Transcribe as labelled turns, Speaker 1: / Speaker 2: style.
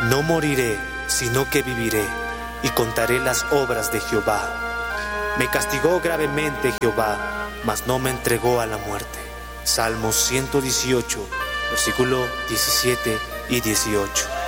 Speaker 1: No moriré, sino que viviré, y contaré las obras de Jehová. Me castigó gravemente Jehová, mas no me entregó a la muerte. Salmos 118, versículo 17 y 18.